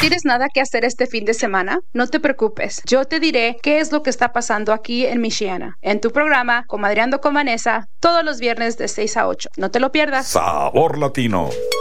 tienes nada que hacer este fin de semana? No te preocupes. Yo te diré qué es lo que está pasando aquí en Michiana, en tu programa Comadreando con Vanessa, todos los viernes de 6 a 8. No te lo pierdas. Sabor Latino.